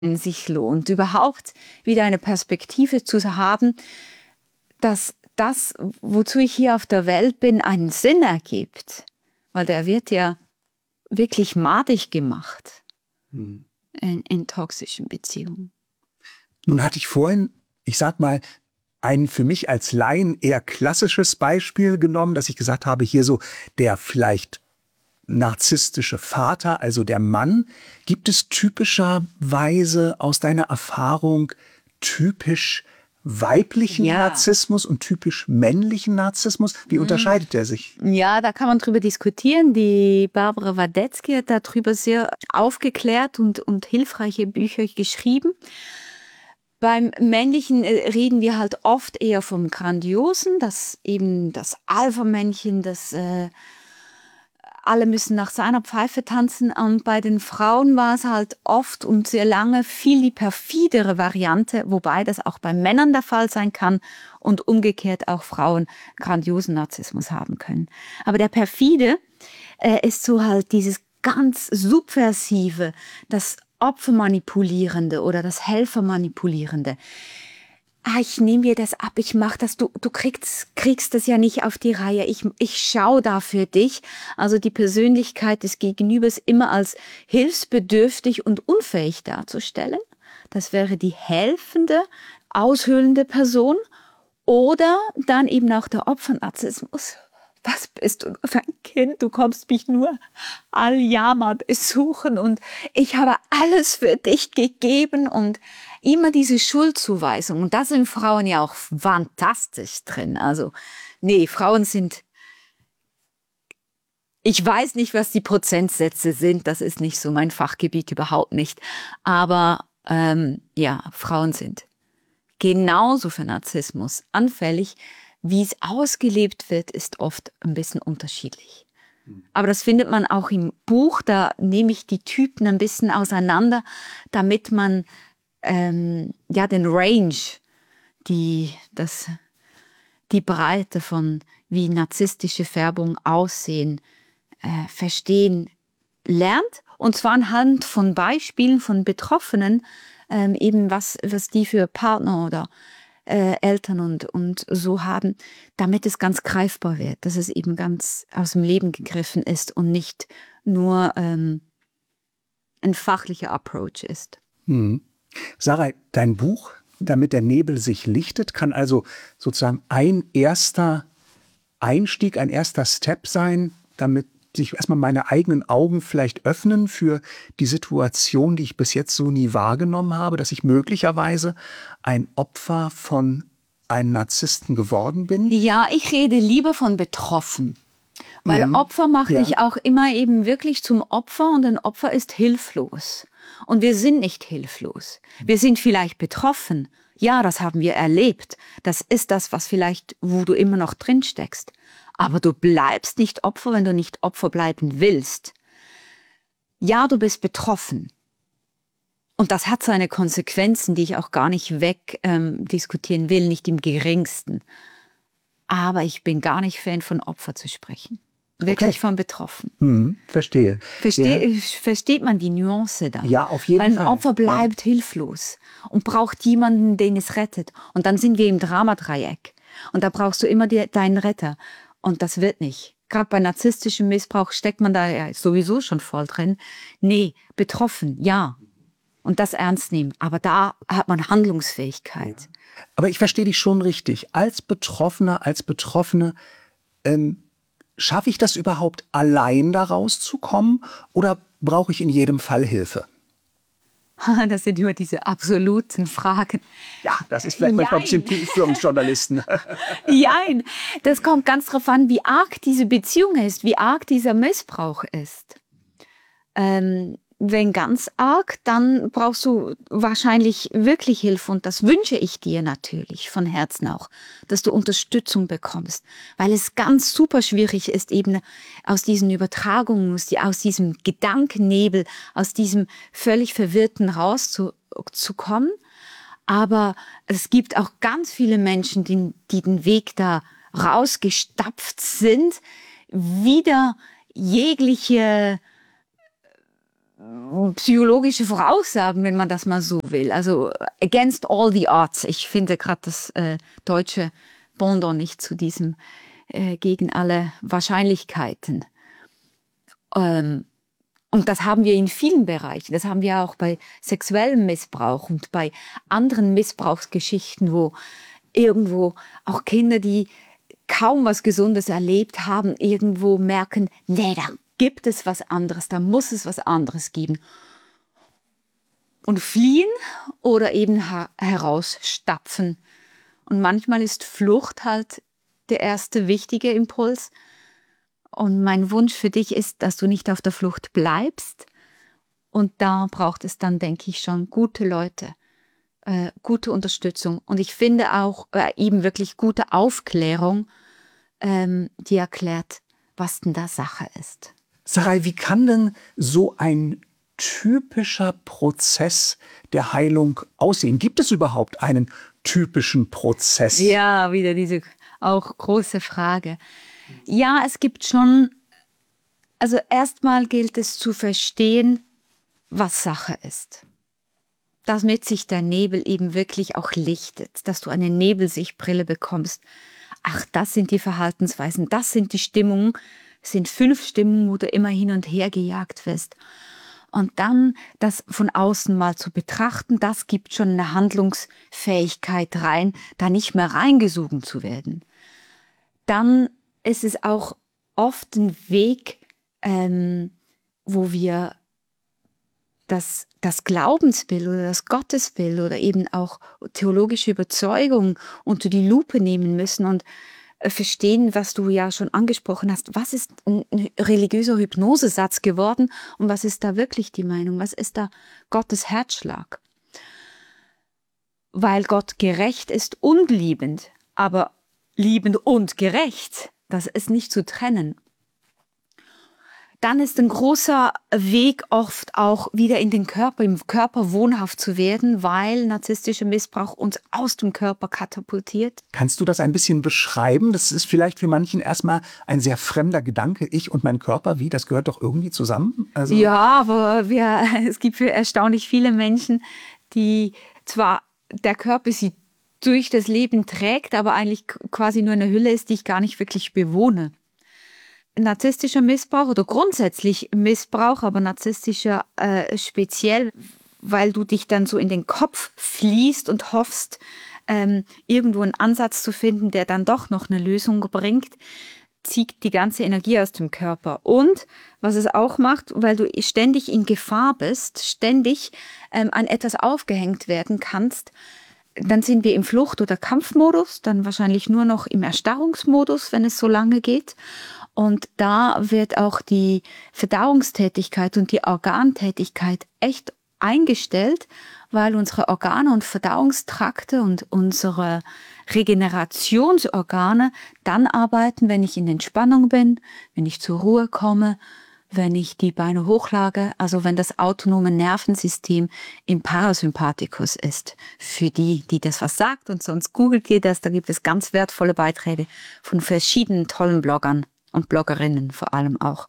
sich lohnt, überhaupt wieder eine Perspektive zu haben, dass das, wozu ich hier auf der Welt bin, einen Sinn ergibt. Weil der wird ja wirklich madig gemacht in toxischen Beziehungen. Nun hatte ich vorhin, ich sag mal, ein für mich als Laien eher klassisches Beispiel genommen, dass ich gesagt habe, hier so der vielleicht narzisstische Vater, also der Mann. Gibt es typischerweise aus deiner Erfahrung typisch weiblichen Narzissmus und typisch männlichen Narzissmus? Wie unterscheidet der sich? Ja, da kann man drüber diskutieren. Die Barbara Wadetzky hat darüber sehr aufgeklärt und hilfreiche Bücher geschrieben. Beim Männlichen reden wir halt oft eher vom Grandiosen, dass eben das Alpha-Männchen, das alle müssen nach seiner Pfeife tanzen. Und bei den Frauen war es halt oft und sehr lange viel die perfidere Variante, wobei das auch bei Männern der Fall sein kann und umgekehrt auch Frauen grandiosen Narzissmus haben können. Aber der perfide ist so halt dieses ganz subversive, das Opfermanipulierende oder das Helfermanipulierende. Ich nehme dir das ab, ich mache das, du kriegst das ja nicht auf die Reihe, ich schaue da für dich. Also die Persönlichkeit des Gegenübers immer als hilfsbedürftig und unfähig darzustellen. Das wäre die helfende, aushöhlende Person. Oder dann eben auch der Opfernarzissmus. Was bist du für ein Kind? Du kommst mich nur Al-Yama besuchen und ich habe alles für dich gegeben und immer diese Schuldzuweisung. Und da sind Frauen ja auch fantastisch drin. Also, nee, Frauen sind, ich weiß nicht, was die Prozentsätze sind. Das ist nicht so mein Fachgebiet, überhaupt nicht. Aber, ja, Frauen sind genauso für Narzissmus anfällig. Wie es ausgelebt wird, ist oft ein bisschen unterschiedlich. Aber das findet man auch im Buch. Da nehme ich die Typen ein bisschen auseinander, damit man ja den Range, die Breite von wie narzisstische Färbungen aussehen, verstehen lernt. Und zwar anhand von Beispielen von Betroffenen, eben was die für Partner oder Eltern und so haben, damit es ganz greifbar wird, dass es eben ganz aus dem Leben gegriffen ist und nicht nur ein fachlicher Approach ist. Sarah, dein Buch, damit der Nebel sich lichtet, kann also sozusagen ein erster Einstieg, ein erster Step sein, damit sich erstmal meine eigenen Augen vielleicht öffnen für die Situation, die ich bis jetzt so nie wahrgenommen habe, dass ich möglicherweise ein Opfer von einem Narzissten geworden bin? Ja, ich rede lieber von betroffen. Weil Opfer macht dich auch immer eben wirklich zum Opfer und ein Opfer ist hilflos. Und wir sind nicht hilflos. Wir sind vielleicht betroffen. Ja, das haben wir erlebt. Das ist das, was vielleicht, wo du immer noch drin steckst. Aber du bleibst nicht Opfer, wenn du nicht Opfer bleiben willst. Ja, du bist betroffen. Und das hat seine Konsequenzen, die ich auch gar nicht diskutieren will, nicht im geringsten. Aber ich bin gar nicht Fan von Opfer zu sprechen. Wirklich von betroffen. Verstehe. Versteht man die Nuance da? Ja, auf jeden Weil Fall. ein Opfer bleibt hilflos und braucht jemanden, den es rettet. Und dann sind wir im Dramadreieck. Und da brauchst du immer deinen Retter. Und das wird nicht. Gerade bei narzisstischem Missbrauch steckt man da ja sowieso schon voll drin. Nee, betroffen, ja. Und das ernst nehmen. Aber da hat man Handlungsfähigkeit. Aber ich verstehe dich schon richtig. Als Betroffener, als Betroffene, schaffe ich das überhaupt allein da rauszukommen oder brauche ich in jedem Fall Hilfe? Das sind immer diese absoluten Fragen. Ja, das ist vielleicht manchmal ein bisschen tief für uns Journalisten. Jein, das kommt ganz drauf an, wie arg diese Beziehung ist, wie arg dieser Missbrauch ist. Wenn ganz arg, dann brauchst du wahrscheinlich wirklich Hilfe und das wünsche ich dir natürlich von Herzen auch, dass du Unterstützung bekommst, weil es ganz super schwierig ist, eben aus diesen Übertragungen, aus diesem Gedankennebel, aus diesem völlig Verwirrten rauszukommen. Aber es gibt auch ganz viele Menschen, die den Weg da rausgestapft sind, wieder jegliche psychologische Voraussagen, wenn man das mal so will. Also against all the odds. Ich finde gerade das deutsche Pendant nicht zu diesem gegen alle Wahrscheinlichkeiten. Und das haben wir in vielen Bereichen. Das haben wir auch bei sexuellem Missbrauch und bei anderen Missbrauchsgeschichten, wo irgendwo auch Kinder, die kaum was Gesundes erlebt haben, irgendwo merken, nee, da gibt es was anderes, da muss es was anderes geben. Und fliehen oder eben herausstapfen. Und manchmal ist Flucht halt der erste wichtige Impuls. Und mein Wunsch für dich ist, dass du nicht auf der Flucht bleibst. Und da braucht es dann, denke ich, schon gute Leute, gute Unterstützung. Und ich finde auch eben wirklich gute Aufklärung, die erklärt, was denn da Sache ist. Sarai, wie kann denn so ein typischer Prozess der Heilung aussehen? Gibt es überhaupt einen typischen Prozess? Ja, wieder diese auch große Frage. Ja, es gibt schon, also erstmal gilt es zu verstehen, was Sache ist. Damit sich der Nebel eben wirklich auch lichtet, dass du eine Nebelsichtbrille bekommst. Ach, das sind die Verhaltensweisen, das sind die Stimmungen, es sind 5 Stimmungen, wo du immer hin und her gejagt wirst. Und dann das von außen mal zu betrachten, das gibt schon eine Handlungsfähigkeit rein, da nicht mehr reingesogen zu werden. Dann ist es auch oft ein Weg, wo wir das Glaubensbild oder das Gottesbild oder eben auch theologische Überzeugung unter die Lupe nehmen müssen und verstehen, was du ja schon angesprochen hast. Was ist ein religiöser Hypnosesatz geworden und was ist da wirklich die Meinung? Was ist da Gottes Herzschlag? Weil Gott gerecht ist und liebend, aber liebend und gerecht, das ist nicht zu trennen. Dann ist ein großer Weg oft auch wieder in den Körper, im Körper wohnhaft zu werden, weil narzisstischer Missbrauch uns aus dem Körper katapultiert. Kannst du das ein bisschen beschreiben? Das ist vielleicht für manchen erstmal ein sehr fremder Gedanke. Ich und mein Körper, wie? Das gehört doch irgendwie zusammen? Also ja, aber es gibt für erstaunlich viele Menschen, die zwar der Körper sie durch das Leben trägt, aber eigentlich quasi nur eine Hülle ist, die ich gar nicht wirklich bewohne. Narzisstischer Missbrauch oder grundsätzlich Missbrauch, aber narzisstischer speziell, weil du dich dann so in den Kopf fließt und hoffst, irgendwo einen Ansatz zu finden, der dann doch noch eine Lösung bringt, zieht die ganze Energie aus dem Körper. Und was es auch macht, weil du ständig in Gefahr bist, ständig an etwas aufgehängt werden kannst, dann sind wir im Flucht- oder Kampfmodus, dann wahrscheinlich nur noch im Erstarrungsmodus, wenn es so lange geht. Und da wird auch die Verdauungstätigkeit und die Organtätigkeit echt eingestellt, weil unsere Organe und Verdauungstrakte und unsere Regenerationsorgane dann arbeiten, wenn ich in Entspannung bin, wenn ich zur Ruhe komme, wenn ich die Beine hochlage, also wenn das autonome Nervensystem im Parasympathikus ist. Für die das was sagt, und sonst googelt ihr das, da gibt es ganz wertvolle Beiträge von verschiedenen tollen Bloggern und Bloggerinnen vor allem auch.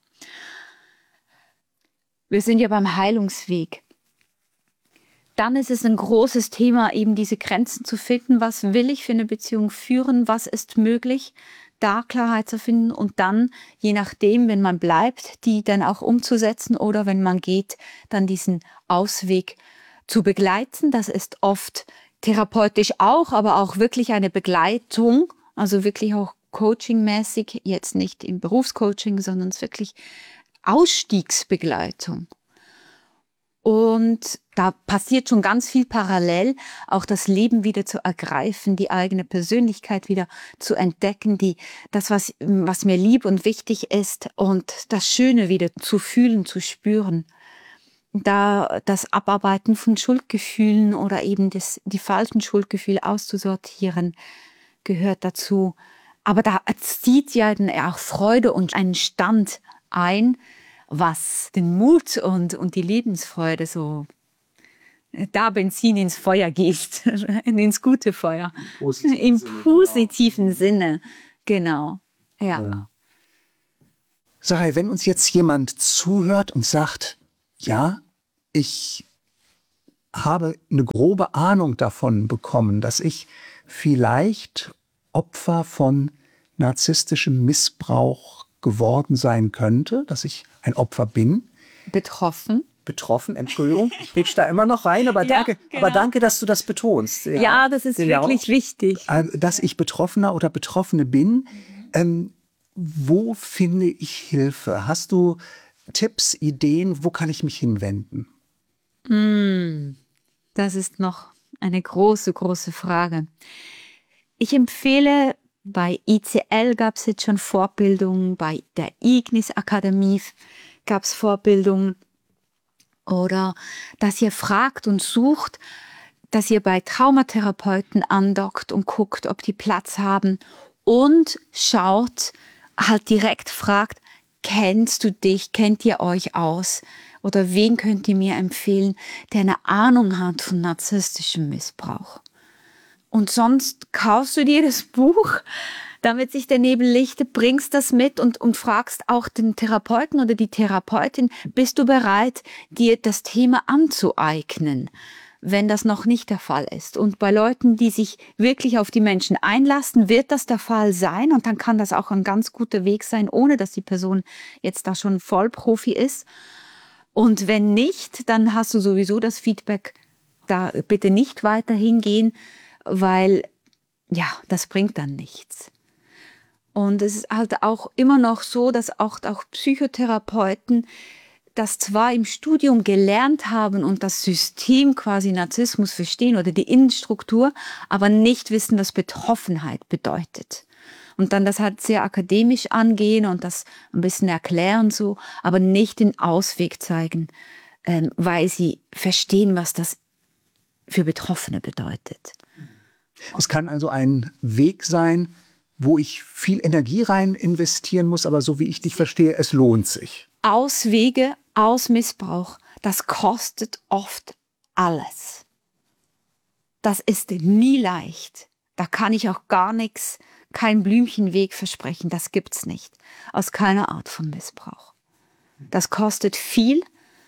Wir sind ja beim Heilungsweg. Dann ist es ein großes Thema, eben diese Grenzen zu finden. Was will ich für eine Beziehung führen? Was ist möglich? Da Klarheit zu finden und dann, je nachdem, wenn man bleibt, die dann auch umzusetzen oder wenn man geht, dann diesen Ausweg zu begleiten. Das ist oft therapeutisch auch, aber auch wirklich eine Begleitung, also wirklich auch coachingmäßig, jetzt nicht im Berufscoaching, sondern es ist wirklich Ausstiegsbegleitung. Und da passiert schon ganz viel parallel, auch das Leben wieder zu ergreifen, die eigene Persönlichkeit wieder zu entdecken, das, was mir lieb und wichtig ist und das Schöne wieder zu fühlen, zu spüren. Da das Abarbeiten von Schuldgefühlen oder eben die falschen Schuldgefühle auszusortieren, gehört dazu. Aber da zieht ja dann auch Freude und einen Stand ein, was den Mut und die Lebensfreude so da Benzin ins Feuer gießt, ins gute Feuer. Im positiven Sinne, genau. Ja. Sarai, wenn uns jetzt jemand zuhört und sagt, ja, ich habe eine grobe Ahnung davon bekommen, dass ich vielleicht Opfer von narzisstischem Missbrauch geworden sein könnte, dass ich ein Opfer bin. Betroffen, Entschuldigung, ich rede da immer noch rein, aber danke, genau. aber danke, dass du das betonst. Ja, das ist wirklich wichtig. Dass ich Betroffener oder Betroffene bin. Wo finde ich Hilfe? Hast du Tipps, Ideen, wo kann ich mich hinwenden? Das ist noch eine große, große Frage. Ich empfehle, bei ICL gab es jetzt schon Fortbildungen, bei der Ignis-Akademie gab es Fortbildungen, oder dass ihr fragt und sucht, dass ihr bei Traumatherapeuten andockt und guckt, ob die Platz haben, und schaut, halt direkt fragt, kennst du dich, kennt ihr euch aus? Oder wen könnt ihr mir empfehlen, der eine Ahnung hat von narzisstischem Missbrauch? Und sonst kaufst du dir das Buch, damit sich der Nebel lichtet, bringst das mit und fragst auch den Therapeuten oder die Therapeutin, bist du bereit, dir das Thema anzueignen, wenn das noch nicht der Fall ist. Und bei Leuten, die sich wirklich auf die Menschen einlassen, wird das der Fall sein, und dann kann das auch ein ganz guter Weg sein, ohne dass die Person jetzt da schon Vollprofi ist. Und wenn nicht, dann hast du sowieso das Feedback, da bitte nicht weiter hingehen, weil ja, das bringt dann nichts. Und es ist halt auch immer noch so, dass auch Psychotherapeuten das zwar im Studium gelernt haben und das System quasi Narzissmus verstehen oder die Innenstruktur, aber nicht wissen, was Betroffenheit bedeutet. Und dann das halt sehr akademisch angehen und das ein bisschen erklären so, aber nicht den Ausweg zeigen, weil sie verstehen, was das für Betroffene bedeutet. Es kann also ein Weg sein, wo ich viel Energie rein investieren muss, aber so wie ich dich verstehe, es lohnt sich. Auswege aus Missbrauch, das kostet oft alles. Das ist nie leicht. Da kann ich auch gar nichts, kein Blümchenweg versprechen. Das gibt's nicht. Aus keiner Art von Missbrauch. Das kostet viel.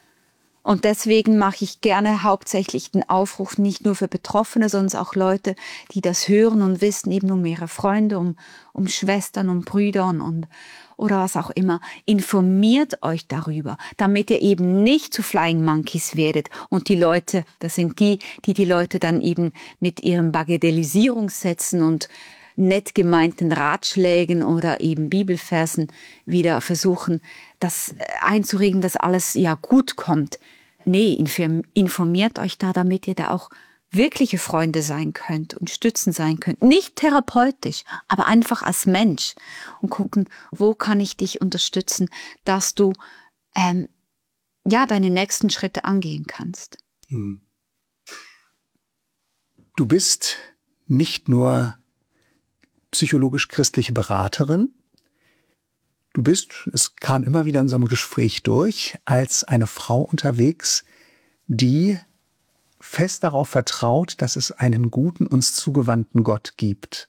Und deswegen mache ich gerne hauptsächlich den Aufruf nicht nur für Betroffene, sondern auch Leute, die das hören und wissen, eben um ihre Freunde, um Schwestern, um Brüdern und oder was auch immer. Informiert euch darüber, damit ihr eben nicht zu Flying Monkeys werdet. Und die Leute, das sind die Leute dann eben mit ihren Bagatellisierungssätzen und nett gemeinten Ratschlägen oder eben Bibelversen wieder versuchen, das einzuregen, dass alles ja gut kommt. Nee, informiert euch da, damit ihr da auch wirkliche Freunde sein könnt und Stützen sein könnt. Nicht therapeutisch, aber einfach als Mensch. Und gucken, wo kann ich dich unterstützen, dass du deine nächsten Schritte angehen kannst. Du bist nicht nur psychologisch-christliche Beraterin. Du bist, es kam immer wieder in so einem Gespräch durch, als eine Frau unterwegs, die fest darauf vertraut, dass es einen guten, uns zugewandten Gott gibt.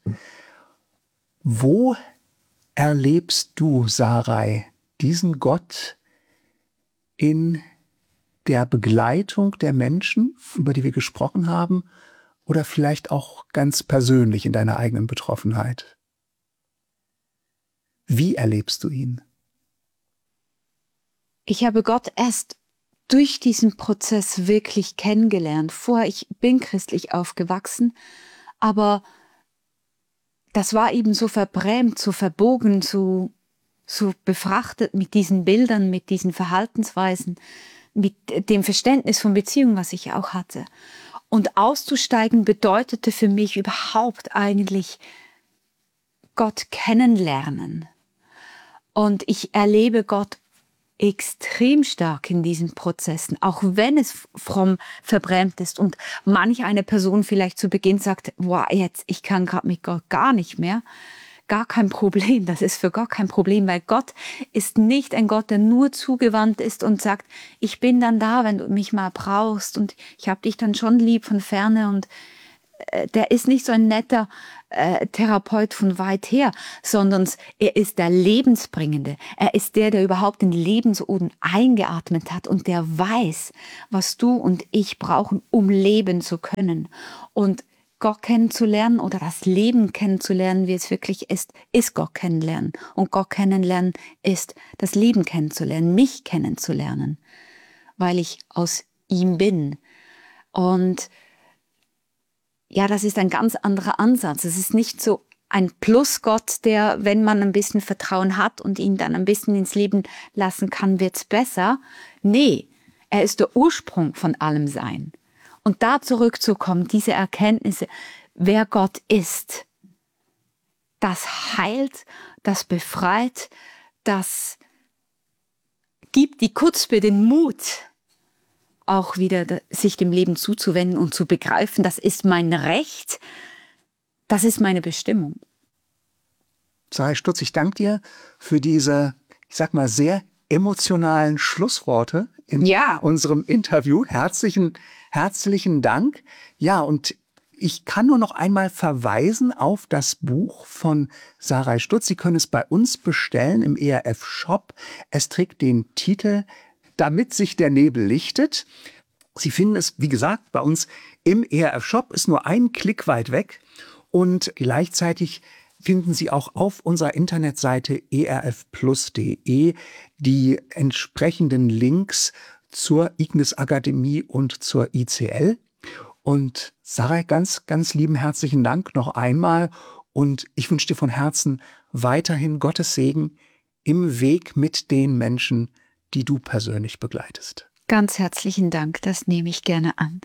Wo erlebst du, Sarai, diesen Gott in der Begleitung der Menschen, über die wir gesprochen haben, oder vielleicht auch ganz persönlich in deiner eigenen Betroffenheit? Wie erlebst du ihn? Ich habe Gott erst durch diesen Prozess wirklich kennengelernt. Vorher, ich bin christlich aufgewachsen, aber das war eben so verbrämt, so verbogen, so befrachtet mit diesen Bildern, mit diesen Verhaltensweisen, mit dem Verständnis von Beziehungen, was ich auch hatte. Und auszusteigen bedeutete für mich überhaupt eigentlich Gott kennenlernen. Und ich erlebe Gott extrem stark in diesen Prozessen, auch wenn es fromm verbrämt ist und manch eine Person vielleicht zu Beginn sagt, wow, jetzt, ich kann gerade mit Gott gar nicht mehr. Gar kein Problem, das ist für Gott kein Problem, weil Gott ist nicht ein Gott, der nur zugewandt ist und sagt, ich bin dann da, wenn du mich mal brauchst und ich habe dich dann schon lieb von ferne, und der ist nicht so ein netter Therapeut von weit her, sondern er ist der Lebensbringende. Er ist der überhaupt den Lebensodem eingeatmet hat und der weiß, was du und ich brauchen, um leben zu können. Und Gott kennenzulernen oder das Leben kennenzulernen, wie es wirklich ist Gott kennenlernen. Und Gott kennenlernen ist das Leben kennenzulernen, mich kennenzulernen, weil ich aus ihm bin. Und ja, das ist ein ganz anderer Ansatz. Es ist nicht so ein Plusgott, der, wenn man ein bisschen Vertrauen hat und ihn dann ein bisschen ins Leben lassen kann, wird's besser. Nee, er ist der Ursprung von allem Sein. Und da zurückzukommen, diese Erkenntnisse, wer Gott ist, das heilt, das befreit, das gibt die Kutzpe, den Mut, auch wieder sich dem Leben zuzuwenden und zu begreifen, das ist mein Recht, das ist meine Bestimmung. Sarai Stutz, ich danke dir für diese, ich sag mal, sehr emotionalen Schlussworte in unserem Interview. Herzlichen Dank. Ja, und ich kann nur noch einmal verweisen auf das Buch von Sarai Stutz. Sie können es bei uns bestellen im ERF-Shop. Es trägt den Titel Damit sich der Nebel lichtet. Sie finden es, wie gesagt, bei uns im ERF-Shop, ist nur einen Klick weit weg. Und gleichzeitig finden Sie auch auf unserer Internetseite erfplus.de die entsprechenden Links zur Ignis Akademie und zur ICL. Und Sarai, ganz, ganz lieben herzlichen Dank noch einmal. Und ich wünsche dir von Herzen weiterhin Gottes Segen im Weg mit den Menschen, die du persönlich begleitest. Ganz herzlichen Dank, das nehme ich gerne an.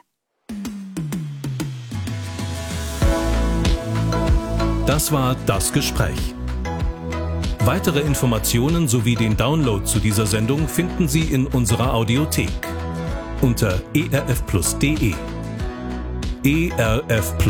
Das war Das Gespräch. Weitere Informationen sowie den Download zu dieser Sendung finden Sie in unserer Audiothek unter erfplus.de. ERF Plus.